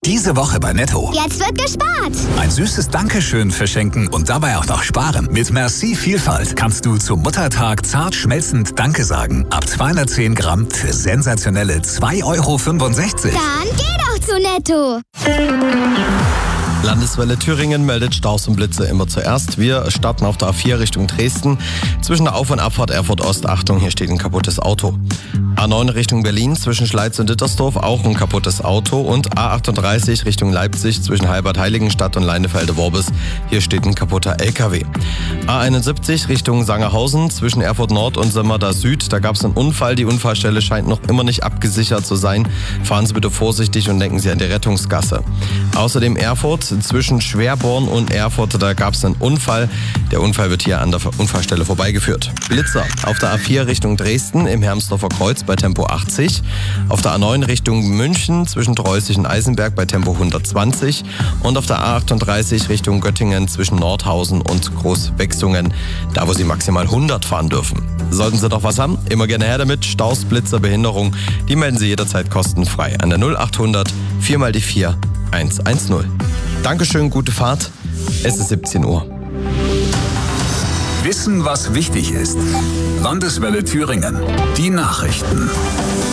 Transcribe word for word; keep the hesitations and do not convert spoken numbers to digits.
Diese Woche bei Netto. Jetzt wird gespart. Ein süßes Dankeschön verschenken und dabei auch noch sparen. Mit Merci Vielfalt kannst du zum Muttertag zart schmelzend Danke sagen. Ab zweihundertzehn Gramm für sensationelle zwei Euro fünfundsechzig. Dann geh doch zu Netto. Landeswelle Thüringen meldet Staus und Blitze immer zuerst. Wir starten auf der A vier Richtung Dresden. Zwischen der Auf- und Abfahrt Erfurt Ost, Achtung, hier steht ein kaputtes Auto. A neun Richtung Berlin, zwischen Schleiz und Dittersdorf auch ein kaputtes Auto. Und A achtunddreißig Richtung Leipzig, zwischen Halbert-Heiligenstadt und Leinefelde-Worbis, hier steht ein kaputter L K W. A einundsiebzig Richtung Sangerhausen, zwischen Erfurt Nord und Sömmerda Süd, da gab es einen Unfall. Die Unfallstelle scheint noch immer nicht abgesichert zu sein. Fahren Sie bitte vorsichtig und denken Sie an die Rettungsgasse. Außerdem Erfurt, zwischen Schwerborn und Erfurt, da gab es einen Unfall. Der Unfall wird hier an der Unfallstelle vorbeigeführt. Blitzer auf der A vier Richtung Dresden im Hermsdorfer Kreuz bei Tempo achtzig. Auf der A neun Richtung München zwischen Dreußig und Eisenberg bei Tempo hundertzwanzig. Und auf der A achtunddreißig Richtung Göttingen zwischen Nordhausen und Großwechsungen, da wo Sie maximal hundert fahren dürfen. Sollten Sie noch was haben, immer gerne her damit. Staus, Blitzer, Behinderung, die melden Sie jederzeit kostenfrei an der null achthundert vier mal die vier hundertzehn. Dankeschön, gute Fahrt. Es ist siebzehn Uhr. Wissen, was wichtig ist. Landeswelle Thüringen. Die Nachrichten.